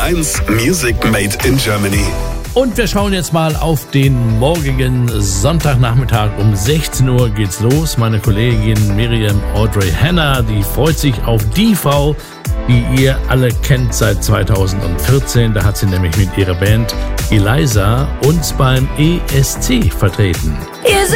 1 Music Made in Germany. Und wir schauen jetzt mal auf den morgigen Sonntagnachmittag. Um 16 Uhr geht's los. Meine Kollegin Miriam Audrey Hanna, die freut sich auf die Frau, die ihr alle kennt seit 2014. Da hat sie nämlich mit ihrer Band Eliza uns beim ESC vertreten.